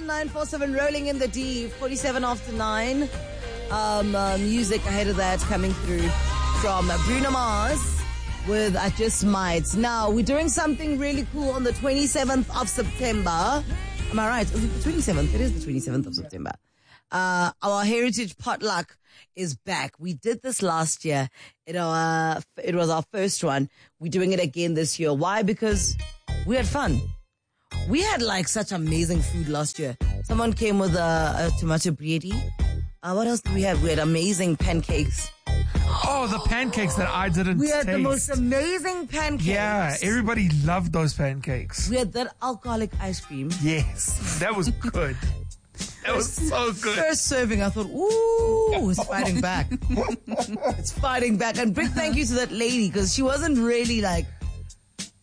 947 rolling in the D, 47 after 9. Music ahead of that coming through from Bruno Mars with I Just Might. Now, we're doing something really cool on the 27th of September. Am I right? Is it the 27th? It is the 27th of September. Our Heritage Potluck is back. We did this last year. It was our first one. We're doing it again this year. Why? Because we had fun. We had like such amazing food last year. Someone came with a tomato burrito. What else did we have? We had amazing pancakes. Oh, the pancakes that I didn't We had taste. the most amazing pancakes. Yeah, everybody loved those pancakes. We had that alcoholic ice cream. Yes, that was good. That was so good. First serving, I thought, ooh, it's fighting back. It's fighting back. And big thank you to that lady because she wasn't really like